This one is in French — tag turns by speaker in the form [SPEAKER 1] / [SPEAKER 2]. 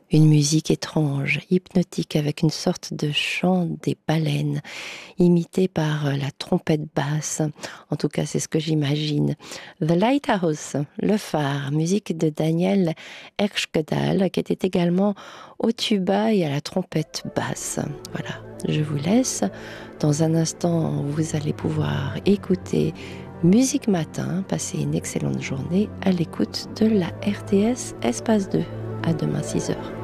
[SPEAKER 1] Une musique étrange, hypnotique, avec une sorte de chant des baleines, imité par la trompette basse. En tout cas, c'est ce que j'imagine. The Lighthouse, le phare, musique de Daniel Erschkedal, qui était également au tuba et à la trompette basse. Voilà, je vous laisse. Dans un instant, vous allez pouvoir écouter Musique Matin. Passez une excellente journée à l'écoute de la RTS Espace 2. À demain 6 heures.